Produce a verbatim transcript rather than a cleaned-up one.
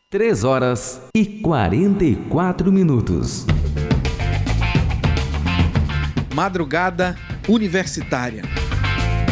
Três horas e quarenta e quatro minutos. Madrugada Universitária.